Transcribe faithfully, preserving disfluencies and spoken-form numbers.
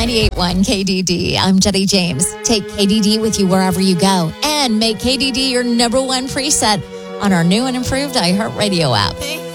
ninety-eight point one K D D. I'm Jenny James. Take K D D with you wherever you go and make K D D your number one preset on our new and improved iHeartRadio app.